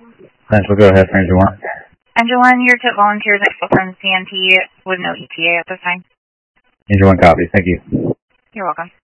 Central, go ahead, Ranger 1. Ranger 1, your tip volunteers at from CMP with no ETA at this time. Ranger 1 copy. Thank you. You're welcome.